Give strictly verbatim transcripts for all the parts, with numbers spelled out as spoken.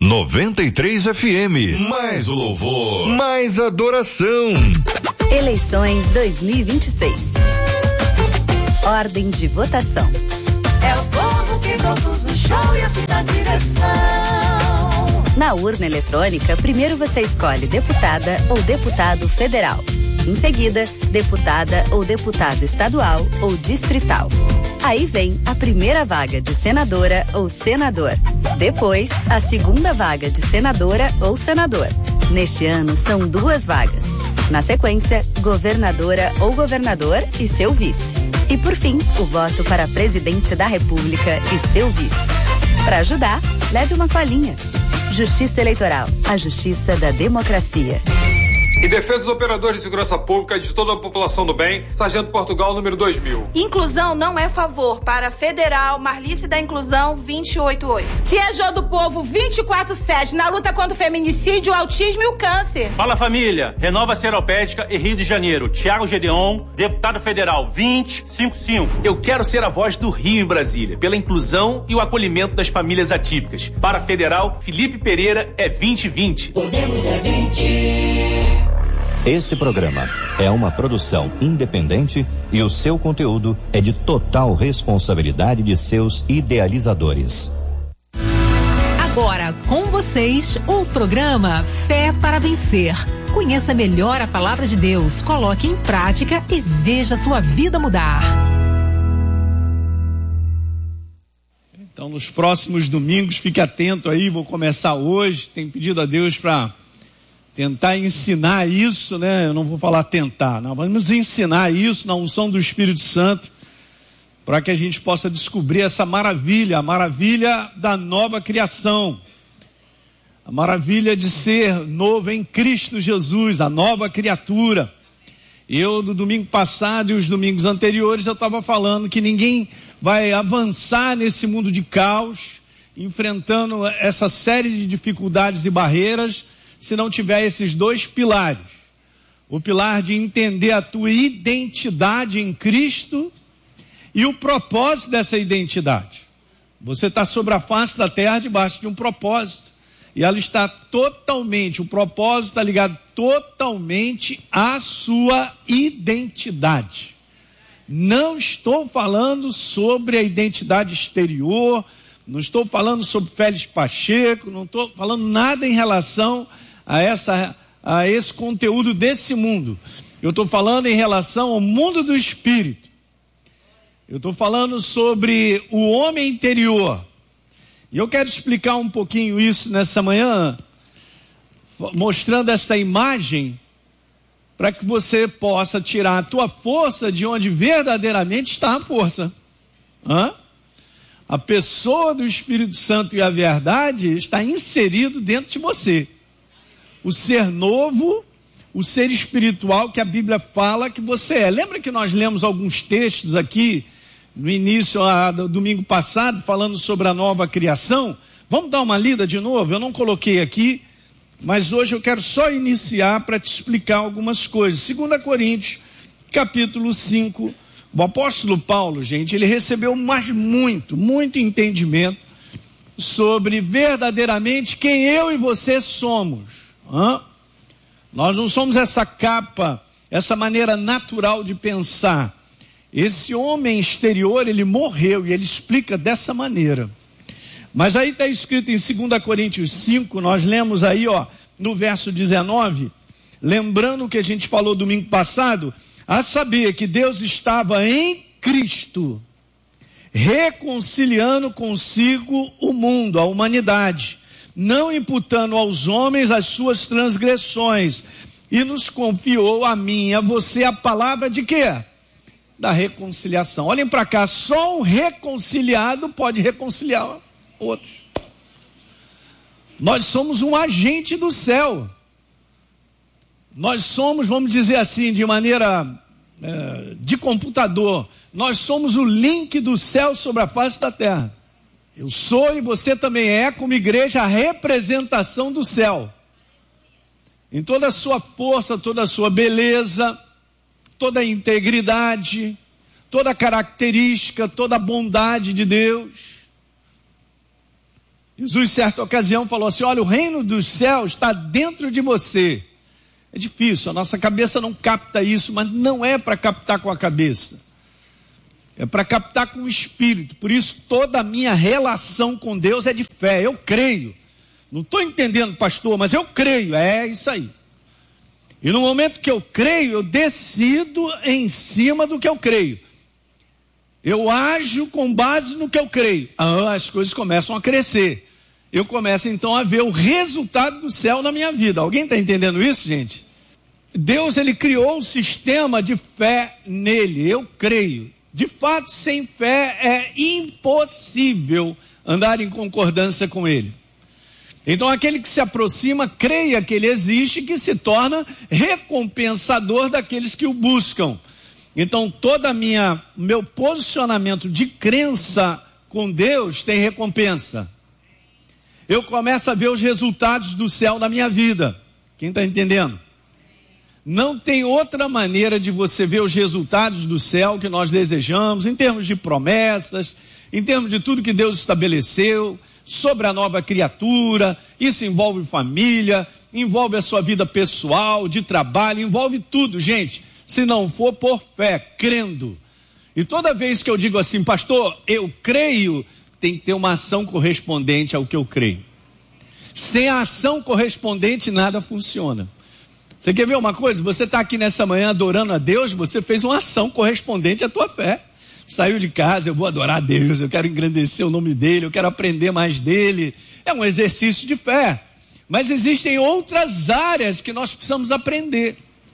noventa e três F M. Mais louvor, mais adoração. Eleições dois mil e vinte e seis. Ordem de votação. É o povo que produz o show e assim dá direção. Na urna eletrônica, primeiro você escolhe deputada ou deputado federal. Em seguida, deputada ou deputado estadual ou distrital. Aí vem a primeira vaga de senadora ou senador. Depois, a segunda vaga de senadora ou senador. Neste ano, são duas vagas. Na sequência, governadora ou governador e seu vice. E por fim, o voto para presidente da República e seu vice. Para ajudar, leve uma colinha. Justiça Eleitoral, a justiça da democracia. Em defesa dos operadores de segurança pública e de toda a população do bem, Sargento Portugal, número dois mil. Inclusão não é favor. Para Federal, Marlice da Inclusão, vinte e oito oito. Tia Jô do Povo, vinte e quatro sete, na luta contra o feminicídio, o autismo e o câncer. Fala, família. Renova Seropédica e Rio de Janeiro. Tiago Gedeon, deputado federal, vinte e cinquenta e cinco. Eu quero ser a voz do Rio em Brasília, pela inclusão e o acolhimento das famílias atípicas. Para Federal, Felipe Pereira é vinte e vinte. Podemos é vinte. Esse programa é uma produção independente e o seu conteúdo é de total responsabilidade de seus idealizadores. Agora com vocês o programa Fé para Vencer. Conheça melhor a palavra de Deus, coloque em prática e veja sua vida mudar. Então, nos próximos domingos, fique atento aí, vou começar hoje. Tenho pedido a Deus para tentar ensinar isso, né? Eu não vou falar tentar, não. Vamos ensinar isso na unção do Espírito Santo, para que a gente possa descobrir essa maravilha, a maravilha da nova criação, a maravilha de ser novo em Cristo Jesus, a nova criatura. Eu, no domingo passado e os domingos anteriores, eu estava falando que ninguém vai avançar nesse mundo de caos, enfrentando essa série de dificuldades e barreiras, se não tiver esses dois pilares. O pilar de entender a tua identidade em Cristo e o propósito dessa identidade. Você está sobre a face da terra debaixo de um propósito. E ela está totalmente, o propósito está ligado totalmente à sua identidade. Não estou falando sobre a identidade exterior, não estou falando sobre Félix Pacheco, não estou falando nada em relação a, essa, a esse conteúdo desse mundo. Eu estou falando em relação ao mundo do espírito. Eu estou falando sobre o homem interior. E eu quero explicar um pouquinho isso nessa manhã, mostrando essa imagem, para que você possa tirar a tua força de onde verdadeiramente está a força. Hã? A pessoa do Espírito Santo e a verdade está inserido dentro de você. O ser novo, o ser espiritual que a Bíblia fala que você é. Lembra que nós lemos alguns textos aqui, no início ah, do domingo passado, falando sobre a nova criação? Vamos dar uma lida de novo? Eu não coloquei aqui, mas hoje eu quero só iniciar para te explicar algumas coisas. Segunda Coríntios, capítulo cinco, o apóstolo Paulo, gente, ele recebeu mais muito, muito entendimento sobre verdadeiramente quem eu e você somos. Hã? Nós não somos essa capa, essa maneira natural de pensar. Esse homem exterior, ele morreu, e ele explica dessa maneira. Mas aí está escrito em Segunda Coríntios cinco, nós lemos aí, ó, no verso dezenove, lembrando o que a gente falou domingo passado, a saber que Deus estava em Cristo, reconciliando consigo o mundo, a humanidade, não imputando aos homens as suas transgressões, e nos confiou a mim e a você a palavra de quê? Da reconciliação. Olhem para cá, só um reconciliado pode reconciliar outros. Nós somos um agente do céu. Nós somos, vamos dizer assim, de maneira é, de computador, nós somos o link do céu sobre a face da terra. Eu sou e você também é, como igreja, a representação do céu. Em toda a sua força, toda a sua beleza, toda a integridade, toda a característica, toda a bondade de Deus. Jesus, certa ocasião, falou assim: olha, o reino dos céus está dentro de você. É difícil, a nossa cabeça não capta isso, mas não é para captar com a cabeça. É para captar com o espírito. Por isso, toda a minha relação com Deus é de fé. Eu creio. Não estou entendendo, pastor, mas eu creio. É isso aí. E no momento que eu creio, eu decido em cima do que eu creio. Eu ajo com base no que eu creio. Ah, as coisas começam a crescer. Eu começo então a ver o resultado do céu na minha vida. Alguém está entendendo isso, gente? Deus, ele criou um sistema de fé nele. Eu creio. De fato, sem fé é impossível andar em concordância com ele. Então aquele que se aproxima, creia que ele existe, que se torna recompensador daqueles que o buscam. Então toda a minha, meu posicionamento de crença com Deus tem recompensa. Eu começo a ver os resultados do céu na minha vida. Quem está entendendo? Não tem outra maneira de você ver os resultados do céu que nós desejamos, em termos de promessas, em termos de tudo que Deus estabeleceu, sobre a nova criatura. Isso envolve família, envolve a sua vida pessoal, de trabalho, envolve tudo, gente. Se não for por fé, crendo. E toda vez que eu digo assim, pastor, eu creio, tem que ter uma ação correspondente ao que eu creio. Sem a ação correspondente, nada funciona. Você quer ver uma coisa? Você está aqui nessa manhã adorando a Deus, você fez uma ação correspondente à tua fé. Saiu de casa, eu vou adorar a Deus, eu quero engrandecer o nome dele, eu quero aprender mais dele. É um exercício de fé. Mas existem outras áreas que nós precisamos aprender.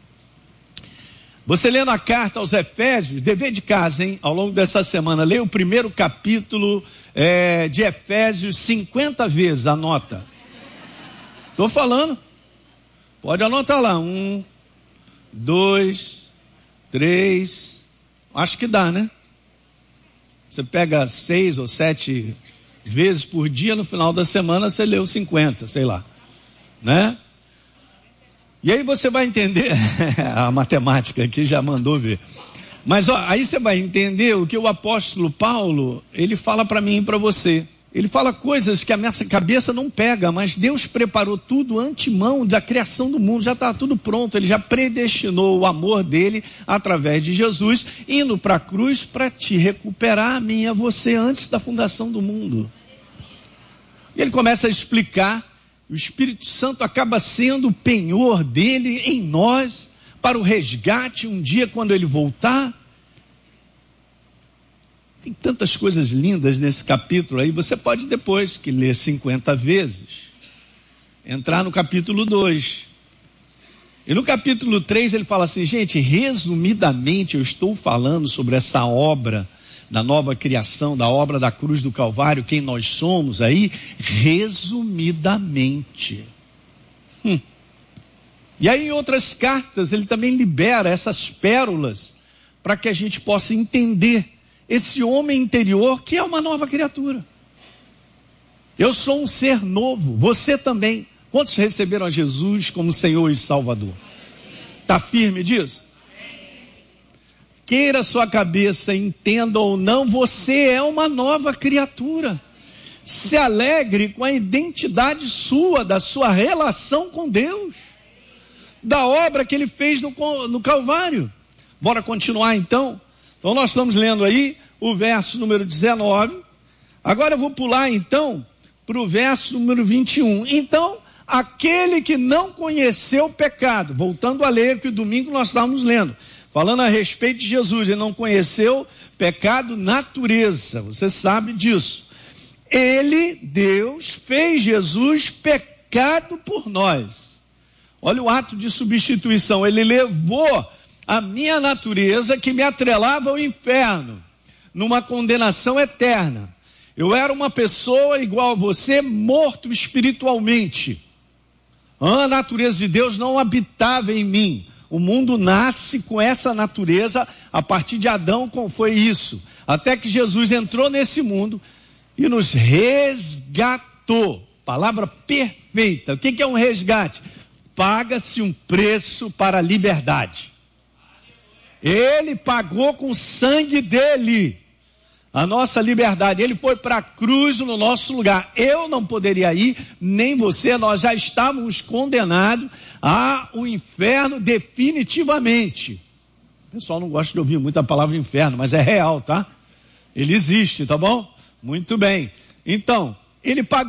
Você lendo a carta aos Efésios, dever de casa, hein? Ao longo dessa semana, leia o primeiro capítulo é, de Efésios cinquenta vezes, anota. Estou falando. Pode anotar lá, um, dois, três, acho que dá, né? Você pega seis ou sete vezes por dia, no final da semana você leu cinquenta, sei lá, né? E aí você vai entender, a matemática aqui já mandou ver, mas ó, aí você vai entender o que o apóstolo Paulo, ele fala para mim e para você. Ele fala coisas que a minha cabeça não pega, mas Deus preparou tudo antemão da criação do mundo, já está tudo pronto, ele já predestinou o amor dele através de Jesus, indo para a cruz para te recuperar a mim e a você antes da fundação do mundo. E ele começa a explicar, o Espírito Santo acaba sendo o penhor dele em nós, para o resgate um dia quando ele voltar. Tem tantas coisas lindas nesse capítulo aí, você pode depois que ler cinquenta vezes, entrar no capítulo dois. E no capítulo três ele fala assim, gente, resumidamente eu estou falando sobre essa obra da nova criação, da obra da cruz do Calvário, quem nós somos aí, resumidamente. Hum. E aí em outras cartas ele também libera essas pérolas para que a gente possa entender esse homem interior que é uma nova criatura. Eu sou um ser novo, você também. Quantos receberam a Jesus como Senhor e Salvador? Está firme disso? Queira sua cabeça, entenda ou não, você é uma nova criatura. Se alegre com a identidade sua, da sua relação com Deus, da obra que ele fez no, no Calvário. Bora continuar então? Então nós estamos lendo aí o verso número dezenove. Agora eu vou pular então para o verso número vinte e um. Então, aquele que não conheceu o pecado, voltando a ler que o domingo nós estávamos lendo, falando a respeito de Jesus, ele não conheceu pecado, natureza, você sabe disso. Ele, Deus, fez Jesus pecado por nós. Olha o ato de substituição, ele levou a minha natureza que me atrelava ao inferno, numa condenação eterna. Eu era uma pessoa igual a você, morto espiritualmente. A natureza de Deus não habitava em mim. O mundo nasce com essa natureza, a partir de Adão foi isso. Até que Jesus entrou nesse mundo e nos resgatou. Palavra perfeita. O que é um resgate? Paga-se um preço para a liberdade. Ele pagou com o sangue dele. a nossa liberdade. Ele foi para a cruz no nosso lugar. Eu não poderia ir, nem você, nós já estávamos condenados ao inferno definitivamente. O pessoal não gosta de ouvir muito a palavra inferno, mas é real, tá? Ele existe, tá bom? Muito bem. Então, ele pagou